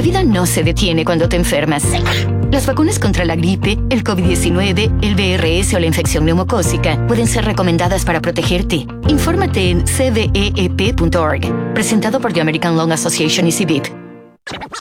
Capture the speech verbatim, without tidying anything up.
vida no se detiene cuando te enfermas. Las vacunas contra la gripe, el COVID diecinueve, el V R S o la infección neumocócica pueden ser recomendadas para protegerte. Infórmate en c v e e p punto org. Presentado por The American Lung Association y C I V I P.